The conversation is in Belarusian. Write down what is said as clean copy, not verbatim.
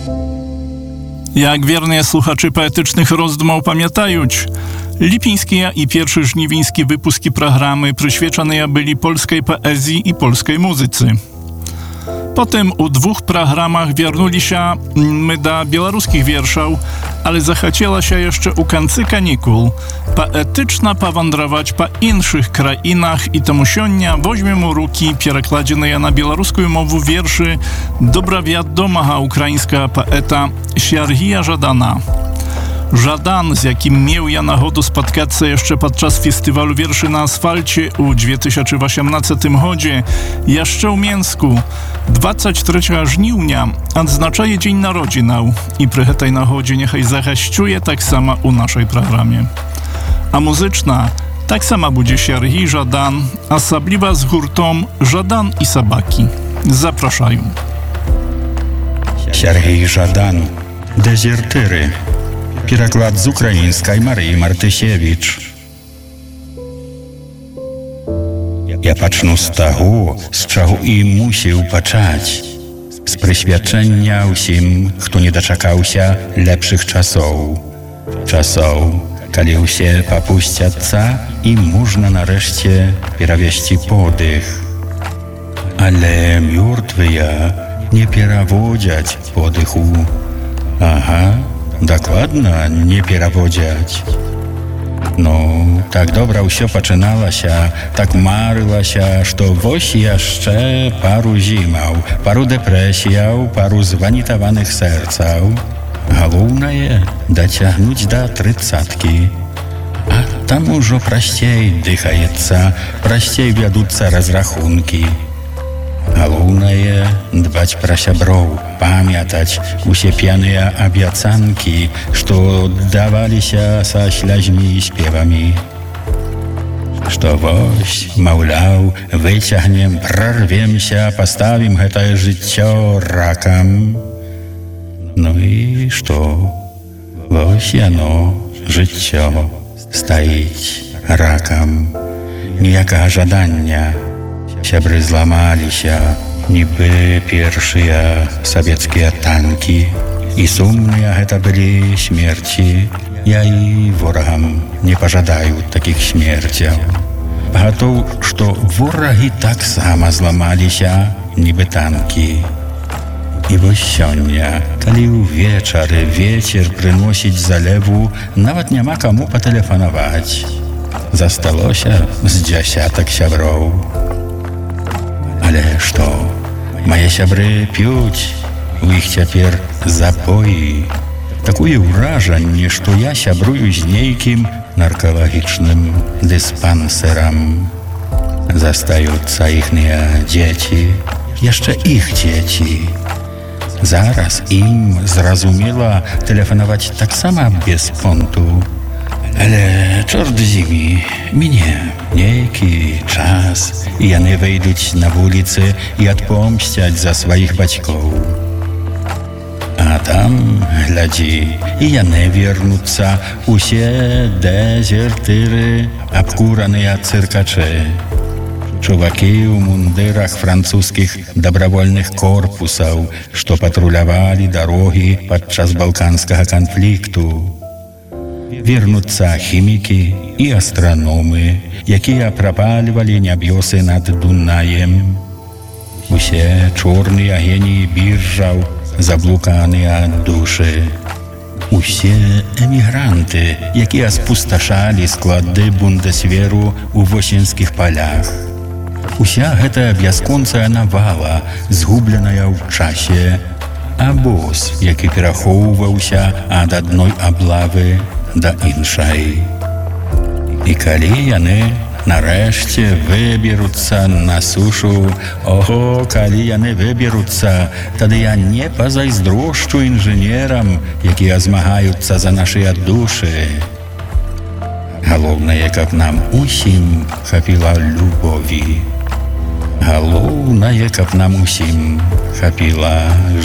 Jak wiernie słuchaczy poetycznych rozdumów pamiętajuć, lipińskie i pierwszy żniwiński wypuski programy przyświecone byli polskiej poezji i polskiej muzyce. Potem u dwóch programach wernuli się my do białoruskich wierszów, ale zachciała się jeszcze u końca kanikul poetyczna powędrować po innych krainach i tomu sionia weźmiemy ruki przekładzione na białoruską mowę wierszy dobra wiadomego ukraińskiego poeta Siergija Żadana. Żadan, z jakim miał ja nachodu spotkać się jeszcze podczas festiwalu wierszy na asfalcie u 2018 chodzie, jeszcze w Mięsku, 23 żniwnia, odznaczaje Dzień Narodzinał i przy tej nachodzie niechaj zahaściuje tak samo u naszej programie. A muzyczna tak sama będzie Siergij Żadan, osobliwa z hurtą Żadan i Sabaki. Zapraszają. Siergij Żadan, Dezertyry. Переклад з української Марії Мартисєвич. Я пачну з таго, з чаго і мусіў пачаць, з прысвячэння ўсім, хто не дачакаўся лепшых часоў. Часоў, калі ўсе папусцяцца і можна нарэшце перавесці подых. Але мёртвыя не пераводзяць подыху. Ага. Дакладна не пераводзяць. Ну, так добра ўсё пачыналася, так марылася, што вось яшчэ пару зімаў, пару дэпрэсіяў, пару званітаваных сэрцаў. Галоўнае дацягнуць да 30-кі. А там ужо прасцей дыхаецца, прасцей вядуцца разрахункі. Галоўнае дбаць пра сяброў, памятаць усе п'яныя абяцанкі, што даваліся са слязьмі і спевамі. Што вось, маўляў, выцягнем, прарвемся, паставім гэтае жыццё ракам. Ну і што? Вось яно, жыццё, стаіць ракам. Ніякага жадання. Сябры зламаліся, нібы першыя савецкія танкі. І сумныя гэта былі смерці. Я і ворагам не пажадаю такіх смерцяў. Гатоў, што ворагі таксама зламаліся, нібы танкі. І вось сёння, калі ўвечары вецер прыносіць залеву, нават няма каму патэлефанаваць. Засталося з дзясятак сяброў. Але што? Мае сябры п'юць, у іх цяпер запоі. Такое ўражанне, што я сябрую з нейкім наркалагічным дыспансерам. Застаюцца іхныя дзеці, яшчэ іх дзеці. Зараз ім, зразумела, тэлефанаваць таксама без понту. Але чорт з імі, minie нейкі час, і яны выйдуць на вуліцы і адпомсцяць за сваіх бацькоў. А там, глядзі, і яны вернуцца, усе дезертыры, абкураныя цыркачы. Чувакі ў мундырах французскіх дабравольных корпусаў, што патрулявалі дарогі падчас балканскага канфлікту. Вернуцца хімікі і астраномы, якія прапальвалі нябёсы над Дунаем. Усе чорныя геніі біржаў, заблуканыя душы. Усе эмігранты, якія спусташалі склады бундесверу ў восеньскіх палях. Уся гэтая бясконцая навала, згубленая ў часе, абоз, які перахоўваўся ад адной аблавы да іншай. І калі яны нарэшце выберуцца на сушу, ого, калі яны выберуцца, тады я не пазайздрошчу інжынерам, якія змагаюцца за нашыя душы. Галоўнае, каб нам усім хапіла любові. Галоўнае, каб нам усім хапіла